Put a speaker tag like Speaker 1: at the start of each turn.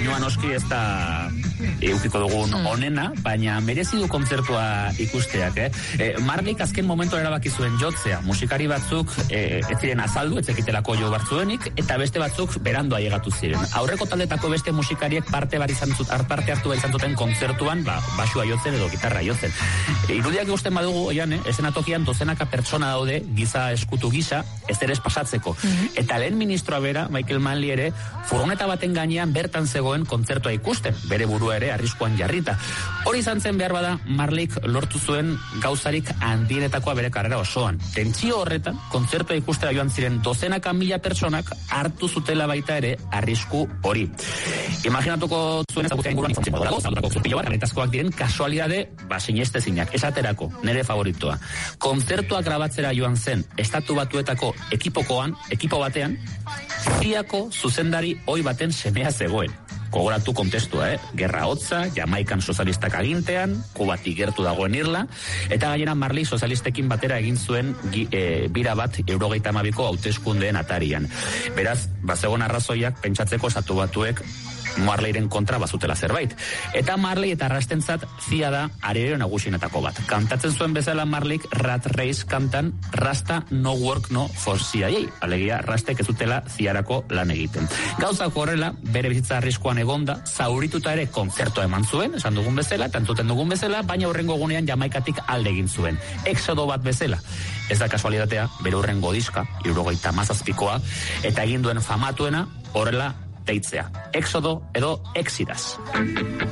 Speaker 1: soinua noski ez da eukiko dugun onena, baina merezi du kontzertua ikusteak, Marleyk azken momentu erabaki zuen jotzea. Musikari batzuk ez ziren azaldu, ez zekitelako jo bartzuenik, eta beste batzuk berandu ailegatu ziren. Aurreko taldetako beste musikariek parte hartu izan zuten kontzertuan, basua jotzen edo gitarra jotzen. Irudiak ikusten badugu, eszenatokian dozenaka pertsona daude, giza eskutu gisa, ez ere pasatzeko. Eta lehen ministroa bera, Michael Manley ere, furgoneta baten gainean bertan zegoen kontzertua ikusten, bere burua ere arriskuan jarrita. Hori izan zen behar bada, Marleyk lortu zuen gauzarik handienetakoa bere karrera osoan. Tentsio horretan, kontzertua ikustera joan ziren dozenaka mila pertsonak hartu zutela baita ere arrisku hori. Imaginatuko zuen ezagutzen inguruan izan zen badago, zaldurako zurpilo bat, garretazkoak diren kasualidade, sinestezinak, esaterako, nire favoritoa. Kontzertuak grabatzera joan zen Estatu Batuetako ekipo batean, Ziako zuzendari ohi baten semea zegoen. Gogoratu kontestua, Gerra hotza, Jamaikan sozialistak agintean, Kubatik gertu dagoen irla, eta gainera Marley sozialistekin batera egin zuen bira bat 72ko hauteskundeen atarian. Beraz, bazegon arrazoiak pentsatzeko Estatu Batuek Marleyren kontra bazutela zerbait. Eta Marley eta Rastentzat zia da arerio nagusienetako bat. Kantatzen zuen bezala Marleyk Rat Race kantan Rasta no work no for CIA. Alegia, Rastek ez dutela ziarako lan egiten. Gauzako horrela, bere bizitza arriskuan egonda, zaurituta ere kontzertua eman zuen, esan dugun bezala, eta entzuten dugun bezala, baina hurrengo egunean Jamaikatik alde egin zuen. Exodo bat bezala. Ez da kasualidatea, bere hurrengo diska, 77koa, eta egin duen famatuena horrela deitzea. Exodo edo Exodus.